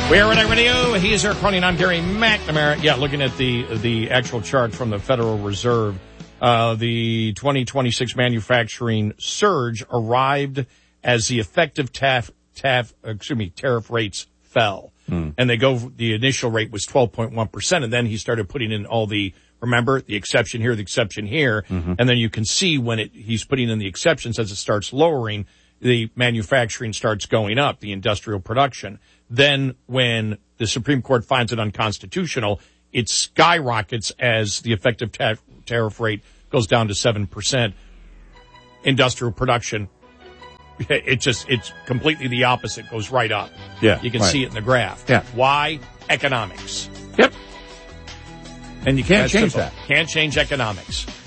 We're at Radio. He is Eric Cronin. I'm Gary McNamara. Yeah, looking at the actual chart from the Federal Reserve, the 2026 manufacturing surge arrived as the effective tariff rates fell. And the initial rate was 12.1%, and then he started putting in all the exception here, and then you can see when he's putting in the exceptions as it starts lowering, the manufacturing starts going up, the industrial production. Then when the Supreme Court finds it unconstitutional, it skyrockets as the effective tariff rate goes down to 7%. Industrial production, it's completely the opposite, goes right up. Yeah. You can see it in the graph. Yeah. Why? Economics. Yep. And you can't change that. Can't change economics.